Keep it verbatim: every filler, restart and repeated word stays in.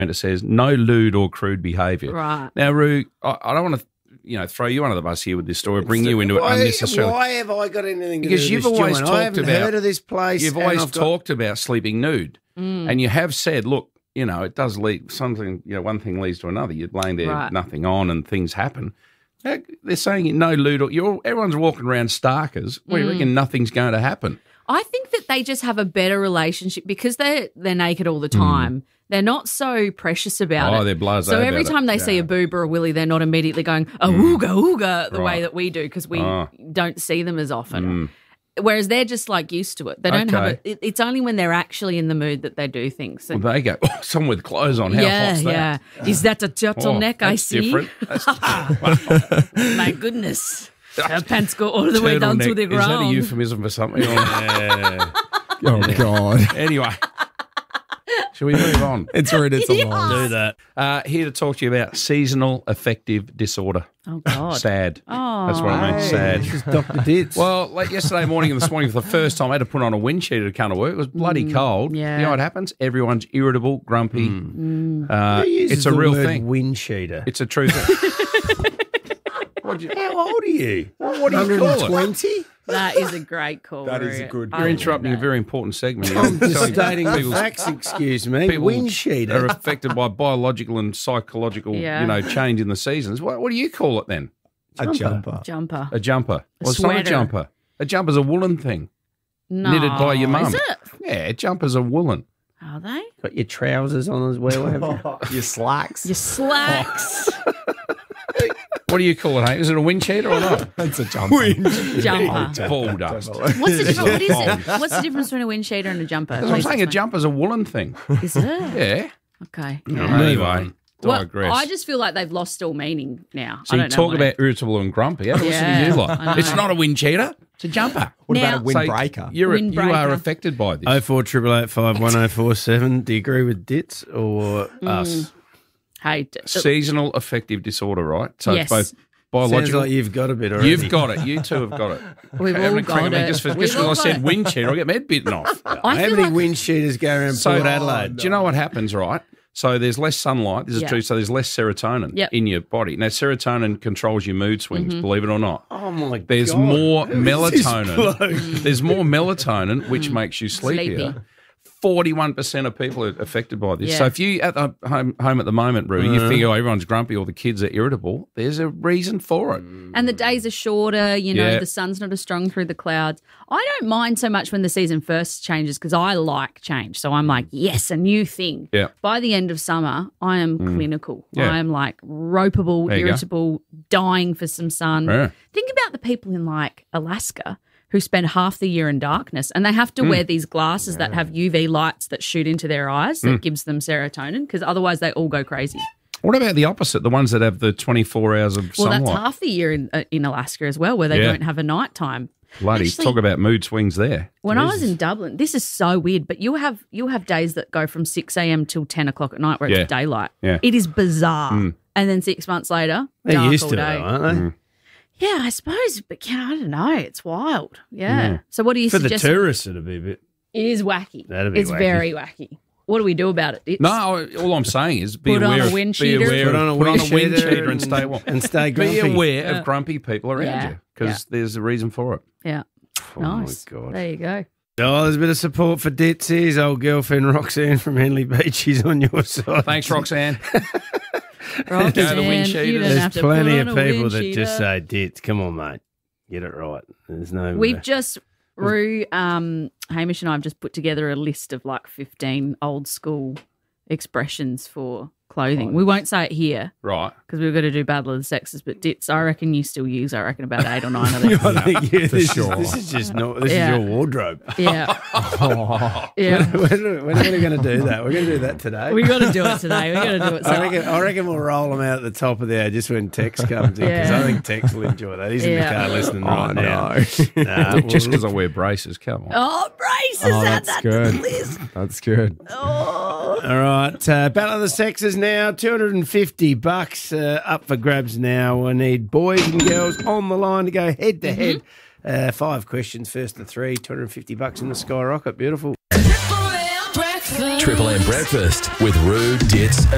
and it says no lewd or crude behaviour. Right. Now, Roo, I, I don't want to, you know, throw you under the bus here with this story, bring you into it why, unnecessarily. Why have I got anything to Because do you've with this always joint? talked I haven't about heard of this place. You've and always I've got- talked about sleeping nude, Mm. and you have said, look, you know, it does lead something. You know, one thing leads to another. You're laying there, Right. nothing on, and things happen. Now, they're saying no lewd. Or, you're, everyone's walking around starkers. We Mm. reckon nothing's going to happen. I think that they just have a better relationship because they're they're naked all the time. They're not so precious about Mm. Oh, it. they're blasé So every about time it. they see Yeah. a boob or a willy, they're not immediately going a ooga ooga the Right. way that we do because we Oh. don't see them as often. Mm. Whereas they're just like used to it. They don't have Okay. it. It's only when they're actually in the mood that they do things. Well, they go, oh, someone with clothes on. How yeah, hot's that? yeah. Is that a turtleneck Oh, I that's see? different. That's My goodness. Her pants go all the way down to turtleneck. the ground. Is that a euphemism for something? yeah. Oh, God. Anyway, shall we move on? It's read it's a long. Do that. Uh, here to talk to you about seasonal affective disorder. Oh, God. Sad. Oh. That's what I mean. Sad. This is Doctor Ditz. Well, like yesterday morning and this morning for the first time, I had to put on a wind sheeter to come to work. It was bloody cold. yeah. You know what happens? Everyone's irritable, grumpy. Uh, Who uses it's a the real word thing. Wind sheeter. It's a true thing. How old are you? What do you call it? one hundred twenty? That is a great call. That is a Rory. good I You're love interrupting a that. very important segment. I'm just Telling stating the people's- facts, excuse me. people Wind are sheeter. affected by biological and psychological, Yeah. you know, change in the seasons. What, what do you call it then? A jumper. Jumper. A jumper. A Well, it's not a sweater. jumper. A jumper's a woolen thing, No. knitted by your mum. Is it? Yeah, jumpers are woolen. Are they? Got your trousers on as well, have you? Your slacks. Your slacks. What do you call it, hey? Is it a wind cheater or not? It's a jumper. Jumper. Ball dust. What's the difference? What is it? What's the difference between a wind sheeter and a jumper? That's what I'm saying. A jumper's a woolen thing. Is it? Yeah. Okay. Anyway, Well, digress. I just feel like they've lost all meaning now. so I you don't know talk what about it- irritable and grumpy. Have a listen Yeah, to you I lot. know. It's not a wind cheater. It's a jumper. What Now- about a So windbreaker? You're you are Windbreaker. affected by this. oh four eight eight eight five one oh four seven. Do you agree with Ditz or us? Hey, d- Seasonal affective disorder, right? So Yes. it's both Sounds biological. like you've got a bit already. You've got it. You two have got it. We've all Having a crack got at me it. Just, for, We've just all because I got said it. wind cheater, I'll get my head bitten off. I How feel many like wind sheeters go around So, Port Adelaide? do you know what happens, right? So there's less sunlight. This is Yeah. true. So there's less serotonin Yep. in your body. Now, serotonin controls your mood swings, Mm-hmm. believe it or not. Oh, my God. There's more Who is this bloke? melatonin. There's more melatonin, which makes you sleepier. Sleepy. Forty-one percent of people are affected by this. Yeah. So if you at the home, home at the moment, Roo, you think oh everyone's grumpy or the kids are irritable, there's a reason for it. and the days are shorter, you know, Yeah. the sun's not as strong through the clouds. I don't mind so much when the season first changes because I like change. So I'm like, yes, a new thing. Yeah. By the end of summer, I am clinical. Yeah. I am like ropeable, There you go. irritable, dying for some sun. Yeah. Think about the people in like Alaska who spend half the year in darkness and they have Hmm. to wear these glasses that have U V lights that shoot into their eyes that gives them serotonin because otherwise they all go crazy. What about the opposite? The ones that have the twenty-four hours of Well, sunlight. that's half the year in, uh, in Alaska as well where they Yeah. don't have a nighttime. Bloody Actually, talk about mood swings there. When I was in Dublin, this is so weird, but you have you have days that go from six a.m. till ten o'clock at night where Yeah. it's daylight. Yeah. It is bizarre. And then six months later, They're dark used all to it, day. though, aren't they? Yeah, I suppose, but yeah, I don't know. It's wild. Yeah. So what do you For the suggest? tourists, it'll be a bit. It is wacky. That'd be it's wacky. very wacky. What do we do about it? It's, No, all I'm saying is be Put on aware a of wind be cheater. aware Put of- on a put on wind a wind cheater cheater and and- stay warm. and stay grumpy. Be aware Yeah. of grumpy people around Yeah. you because Yeah. there's a reason for it. Yeah. Oh my nice. God. There you go. Oh, there's a bit of support for Ditz. His old girlfriend Roxanne from Henley Beach. She's on your side. Thanks, Roxanne. Roxanne, Go to the wind you cheaters. don't There's have to plenty put of on a people wind that just cheater. say, Ditz, come on, mate. Get it right. There's no. We've just, Rue, um, Hamish and I have just put together a list of like fifteen old school expressions for clothing. We won't say it here Right. because we've got to do Battle of the Sexes, but Ditz, I reckon you still use, I reckon, about eight or nine of these. I think, yeah, this, sure. is, this is just not. This Yeah. is your wardrobe. Yeah. Yeah. We're, we're not going to do that. We're going to do that today. We got to do it today. We got to do it. So, I reckon, I reckon we'll roll them out at the top of the hour just when Tex comes in because Yeah. I think Tex will enjoy that. He's in the Yeah. car listening Oh, right now. no. Nah, we'll- Just because I wear braces, come on. oh, braces. Oh, add that's that to good. the list. That's good. Oh. All right, uh, Battle of the Sexes now, two hundred fifty bucks uh, up for grabs now. I need boys and girls on the line to go head to head. Uh, five questions, first to three, two hundred fifty bucks in the Skyrocket. Beautiful. Triple M Breakfast with Rue, Ditz and